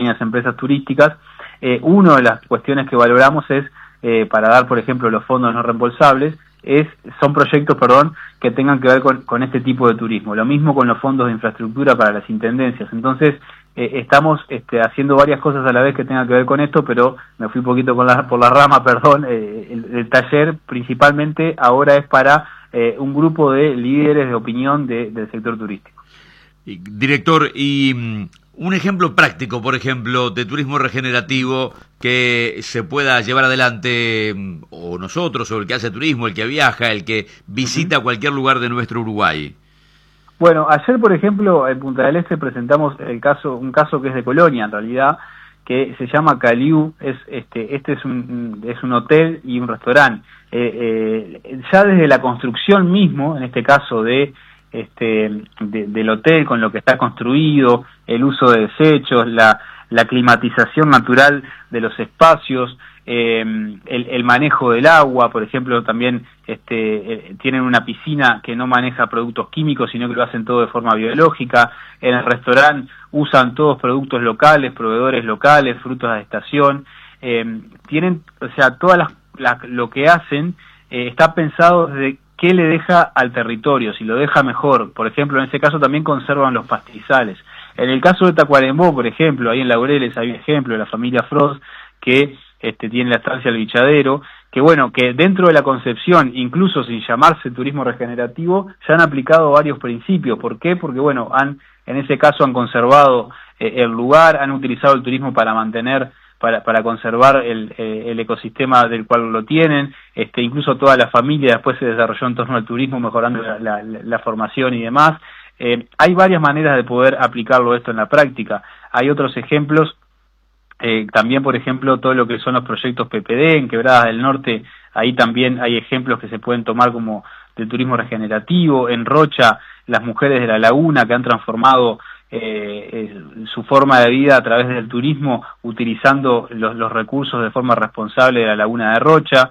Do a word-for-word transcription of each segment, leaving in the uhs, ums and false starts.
pequeñas empresas turísticas. Eh, una de las cuestiones que valoramos es, eh, para dar, por ejemplo, los fondos no reembolsables, es, son proyectos, perdón, que tengan que ver con, con este tipo de turismo. Lo mismo con los fondos de infraestructura para las intendencias. Entonces, eh, estamos este, haciendo varias cosas a la vez que tengan que ver con esto, pero me fui un poquito con la, por la rama, perdón. Eh, el, el taller principalmente ahora es para eh, un grupo de líderes de opinión de, del sector turístico. Director, y um, un ejemplo práctico, por ejemplo, de turismo regenerativo que se pueda llevar adelante, um, o nosotros, o el que hace turismo, el que viaja, el que visita cualquier lugar de nuestro Uruguay. Bueno, ayer, por ejemplo, en Punta del Este presentamos el caso, un caso que es de Colonia, en realidad, que se llama Caliú. Es, este, este es un, es un hotel y un restaurante. Eh, eh, ya desde la construcción mismo, en este caso de, este, de, del hotel, con lo que está construido, el uso de desechos, la, la climatización natural de los espacios, eh, el, el manejo del agua, por ejemplo, también este, eh, tienen una piscina que no maneja productos químicos, sino que lo hacen todo de forma biológica. En el restaurante usan todos productos locales, proveedores locales, frutos de estación. Eh, tienen, o sea, todas las, la, lo que hacen eh, está pensado desde qué le deja al territorio, si lo deja mejor. Por ejemplo, en ese caso también conservan los pastizales. En el caso de Tacuarembó, por ejemplo, ahí en Laureles hay un ejemplo de la familia Frost que este, tiene la estancia El Bichadero, que bueno, que dentro de la concepción, incluso sin llamarse turismo regenerativo, ya han aplicado varios principios. ¿Por qué? Porque bueno, han, en ese caso han conservado eh, el lugar, han utilizado el turismo para mantener, para, para conservar el, eh, el ecosistema del cual lo tienen, este, incluso toda la familia después se desarrolló en torno al turismo, mejorando la, la, la formación y demás. Eh, hay varias maneras de poder aplicarlo esto en la práctica. Hay otros ejemplos, eh, también por ejemplo todo lo que son los proyectos P P D en Quebradas del Norte, ahí también hay ejemplos que se pueden tomar como de turismo regenerativo. En Rocha, las mujeres de la laguna que han transformado eh, eh, su forma de vida a través del turismo, utilizando los, los recursos de forma responsable de la laguna de Rocha.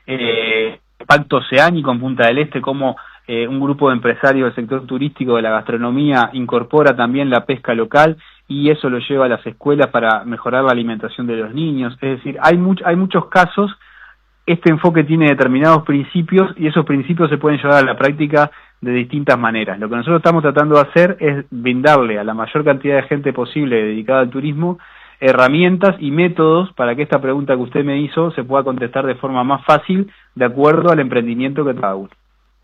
Eh, Pacto Oceánico en Punta del Este, como Eh, un grupo de empresarios del sector turístico de la gastronomía incorpora también la pesca local y eso lo lleva a las escuelas para mejorar la alimentación de los niños. Es decir, hay, much, hay muchos casos. Este enfoque tiene determinados principios y esos principios se pueden llevar a la práctica de distintas maneras. Lo que nosotros estamos tratando de hacer es brindarle a la mayor cantidad de gente posible dedicada al turismo herramientas y métodos para que esta pregunta que usted me hizo se pueda contestar de forma más fácil de acuerdo al emprendimiento que cada uno.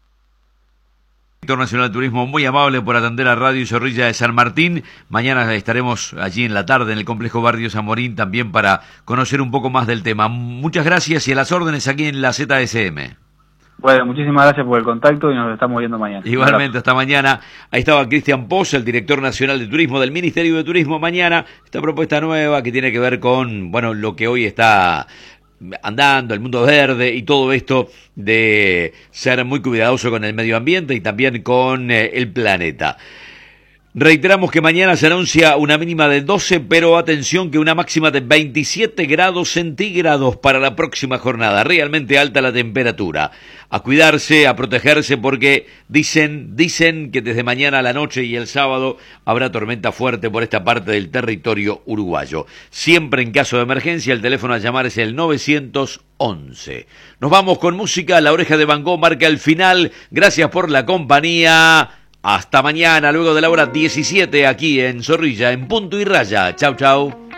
Director Nacional de Turismo, muy amable por atender a Radio Zorrilla de San Martín. Mañana estaremos allí en la tarde en el Complejo Barrio San Morín también para conocer un poco más del tema. Muchas gracias y a las órdenes aquí en la Z S M. Bueno, muchísimas gracias por el contacto y nos estamos viendo mañana. Igualmente, hasta mañana. Ahí estaba Cristian Poz, el director nacional de turismo del Ministerio de Turismo. Mañana esta propuesta nueva que tiene que ver con, bueno, lo que hoy está andando, el mundo verde y todo esto de ser muy cuidadoso con el medio ambiente y también con eh, el planeta. Reiteramos que mañana se anuncia una mínima de doce, pero atención que una máxima de veintisiete grados centígrados para la próxima jornada. Realmente alta la temperatura. A cuidarse, a protegerse, porque dicen, dicen que desde mañana a la noche y el sábado habrá tormenta fuerte por esta parte del territorio uruguayo. Siempre en caso de emergencia, el teléfono a llamar es el novecientos once. Nos vamos con música. La Oreja de Van Gogh marca el final. Gracias por la compañía. Hasta mañana, luego de la hora diecisiete, aquí en Zorrilla, en Punto y Raya. Chau, chau.